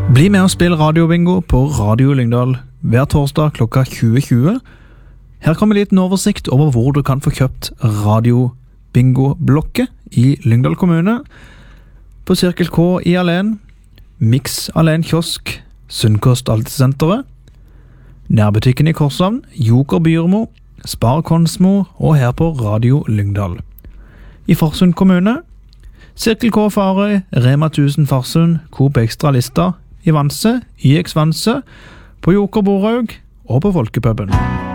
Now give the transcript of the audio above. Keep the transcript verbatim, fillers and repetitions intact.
Bli med og spill radiobingo på Radio Lyngdal hver torsdag klokka tjue tjue. Her kommer en liten oversikt over hvor du kan få kjøpt radiobingo-blokket i Lyngdal kommune. På Cirkel K i Alen, Mix Alen Kiosk, Sunnkost Altesenteret, Nærbutikken i Korshavn, Joker Byrmo, Spar Konsmo og her på Radio Lyngdal. I Farsund kommune, Cirkel K Farøy, Rema tusen Farsund, Coop Extra Lista, i Vanse, I X Vanse, på Joker Borhaug og på Folkepuben.